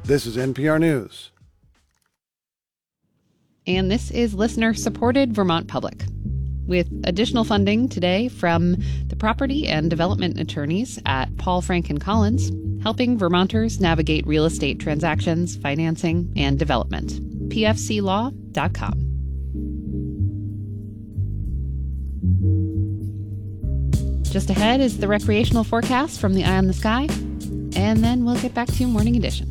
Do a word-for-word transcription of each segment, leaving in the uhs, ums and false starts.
This is N P R News. And this is listener-supported Vermont Public, with additional funding today from the property and development attorneys at Paul Frank and Collins, helping Vermonters navigate real estate transactions, financing, and development. P F C law dot com. Just ahead is the recreational forecast from the Eye on the Sky, and then we'll get back to Morning Edition.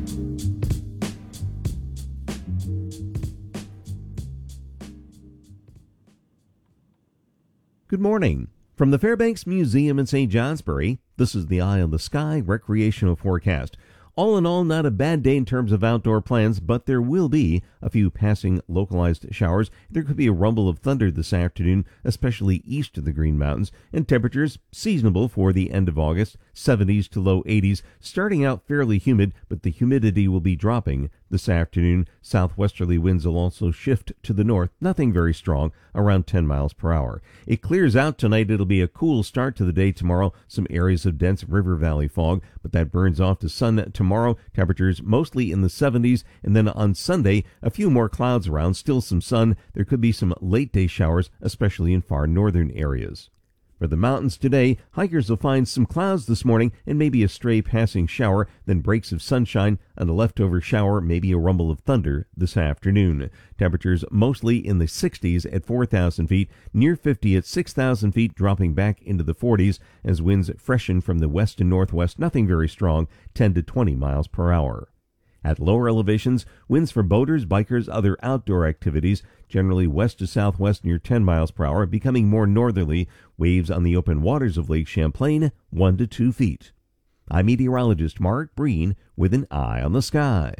Good morning. From the Fairbanks Museum in Saint Johnsbury, this is the Eye on the Sky recreational forecast. All in all, not a bad day in terms of outdoor plans, but there will be a few passing localized showers. There could be a rumble of thunder this afternoon, especially east of the Green Mountains, and temperatures seasonable for the end of August, seventies to low eighties, starting out fairly humid, but the humidity will be dropping this afternoon. Southwesterly winds will also shift to the north, nothing very strong, around ten miles per hour. It clears out tonight. It'll be a cool start to the day tomorrow, some areas of dense river valley fog, but that burns off to sun tomorrow. Tomorrow, temperatures mostly in the seventies, and then on Sunday, a few more clouds around, still some sun. There could be some late-day showers, especially in far northern areas. For the mountains today, hikers will find some clouds this morning and maybe a stray passing shower, then breaks of sunshine and a leftover shower, maybe a rumble of thunder this afternoon. Temperatures mostly in the sixties at four thousand feet, near fifty at six thousand feet, dropping back into the forties as winds freshen from the west and northwest, nothing very strong, ten to twenty miles per hour. At lower elevations, winds for boaters, bikers, other outdoor activities, generally west to southwest near ten miles per hour, becoming more northerly. Waves on the open waters of Lake Champlain, one to two feet. I'm meteorologist Mark Breen with an Eye on the Sky.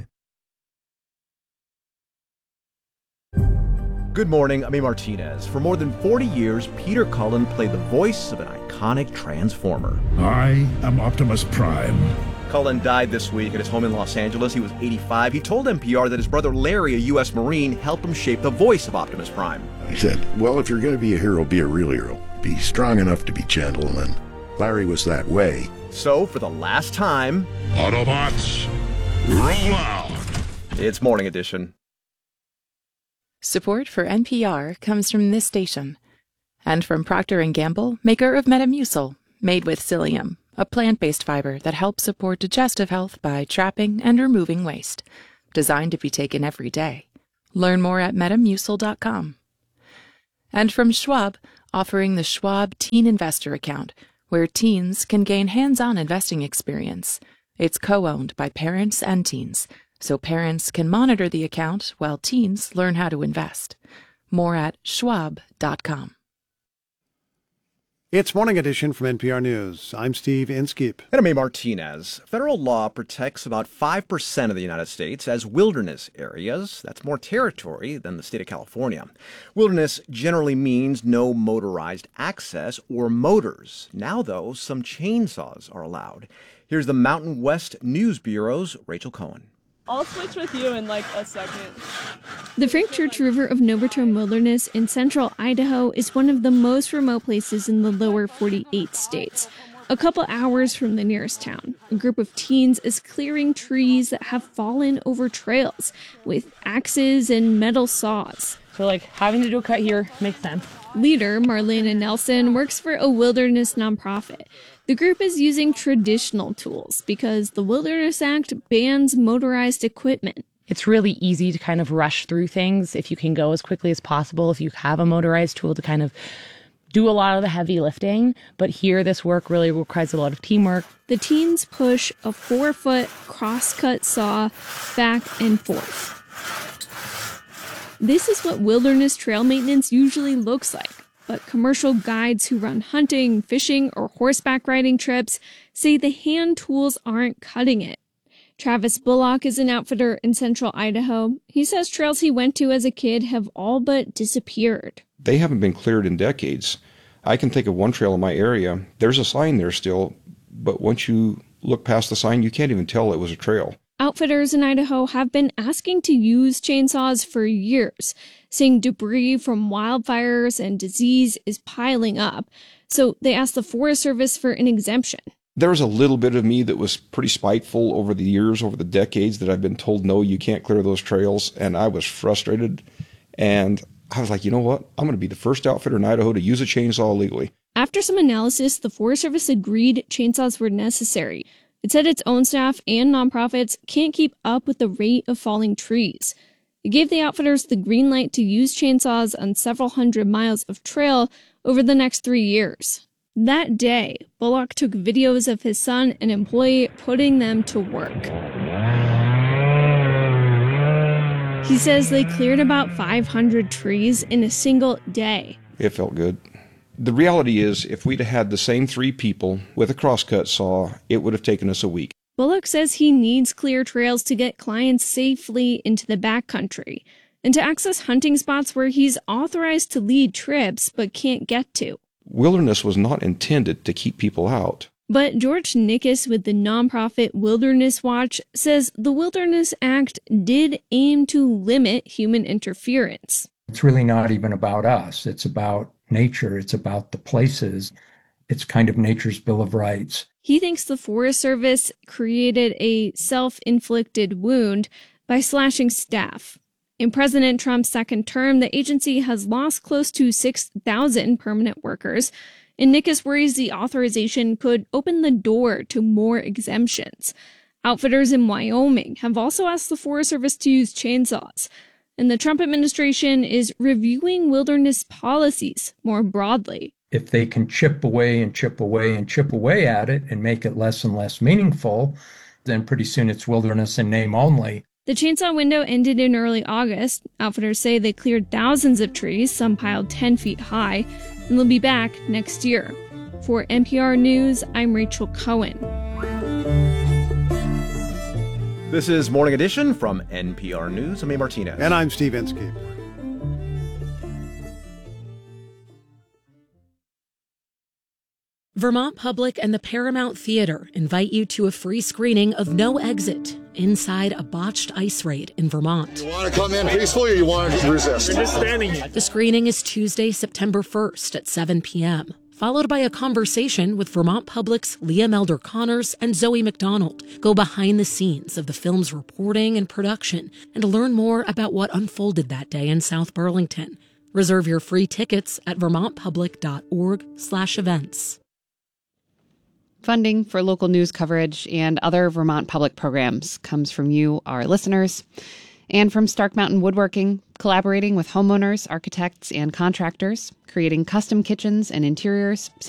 Good morning, I'm A. Martinez. For more than forty years, Peter Cullen played the voice of an iconic Transformer. I am Optimus Prime. Cullen died this week at his home in Los Angeles. He was eighty-five. He told N P R that his brother Larry, a U S Marine, helped him shape the voice of Optimus Prime. He said, well, if you're going to be a hero, be a real hero. Be strong enough to be gentle, and Larry was that way. So, for the last time... Autobots, roll out! It's Morning Edition. Support for N P R comes from this station. And from Procter and Gamble, maker of Metamucil, made with psyllium, a plant-based fiber that helps support digestive health by trapping and removing waste. Designed to be taken every day. Learn more at metamucil dot com. And from Schwab, offering the Schwab Teen Investor Account, where teens can gain hands-on investing experience. It's co-owned by parents and teens, so parents can monitor the account while teens learn how to invest. More at schwab dot com. It's Morning Edition from N P R News. I'm Steve Inskeep. And I'm A. Martinez. Federal law protects about five percent of the United States as wilderness areas. That's more territory than the state of California. Wilderness generally means no motorized access or motors. Now, though, some chainsaws are allowed. Here's the Mountain West News Bureau's Rachel Cohen. I'll switch with you in like a second. The Frank Church River of No Return Wilderness in central Idaho is one of the most remote places in the lower forty-eight states. A couple hours from the nearest town, a group of teens is clearing trees that have fallen over trails with axes and metal saws. So like having to do a cut here makes sense. Leader Marlena Nelson works for a wilderness nonprofit. The group is using traditional tools because the Wilderness Act bans motorized equipment. It's really easy to kind of rush through things if you can go as quickly as possible, if you have a motorized tool to kind of do a lot of the heavy lifting. But here, this work really requires a lot of teamwork. The teens push a four-foot cross-cut saw back and forth. This is what wilderness trail maintenance usually looks like. But commercial guides who run hunting, fishing, or horseback riding trips say the hand tools aren't cutting it. Travis Bullock is an outfitter in central Idaho. He says trails he went to as a kid have all but disappeared. They haven't been cleared in decades. I can think of one trail in my area. There's a sign there still, but once you look past the sign, you can't even tell it was a trail. Outfitters in Idaho have been asking to use chainsaws for years, saying debris from wildfires and disease is piling up. So they asked the Forest Service for an exemption. There was a little bit of me that was pretty spiteful over the years, over the decades, that I've been told, no, you can't clear those trails. And I was frustrated. And I was like, you know what? I'm going to be the first outfitter in Idaho to use a chainsaw legally. After some analysis, the Forest Service agreed chainsaws were necessary. It said its own staff and nonprofits can't keep up with the rate of falling trees. It gave the outfitters the green light to use chainsaws on several hundred miles of trail over the next three years. That day, Bullock took videos of his son and employee putting them to work. He says they cleared about five hundred trees in a single day. It felt good. The reality is, if we'd had the same three people with a crosscut saw, it would have taken us a week. Bullock says he needs clear trails to get clients safely into the backcountry and to access hunting spots where he's authorized to lead trips but can't get to. Wilderness was not intended to keep people out. But George Nickus with the nonprofit Wilderness Watch says the Wilderness Act did aim to limit human interference. It's really not even about us. It's about nature. It's about the places. It's kind of nature's Bill of Rights. He thinks the Forest Service created a self-inflicted wound by slashing staff. In President Trump's second term, the agency has lost close to six thousand permanent workers, and Nickus worries the authorization could open the door to more exemptions. Outfitters in Wyoming have also asked the Forest Service to use chainsaws, and the Trump administration is reviewing wilderness policies more broadly. If they can chip away and chip away and chip away at it and make it less and less meaningful, then pretty soon it's wilderness in name only. The chainsaw window ended in early August. Outfitters say they cleared thousands of trees, some piled ten feet high, and they'll be back next year. For N P R News, I'm Rachel Cohen. This is Morning Edition from N P R News. I'm A. Martinez. And I'm Steve Inskeep. Vermont Public and the Paramount Theater invite you to a free screening of No Exit inside a botched ice raid in Vermont. You want to come in peacefully or you want to resist? We're just standing here. The screening is Tuesday, September first at seven p.m., followed by a conversation with Vermont Public's Liam Elder Connors and Zoe McDonald. Go behind the scenes of the film's reporting and production and learn more about what unfolded that day in South Burlington. Reserve your free tickets at vermontpublic.org slash events. Funding for local news coverage and other Vermont Public programs comes from you, our listeners, and from Stark Mountain Woodworking, collaborating with homeowners, architects, and contractors, creating custom kitchens and interiors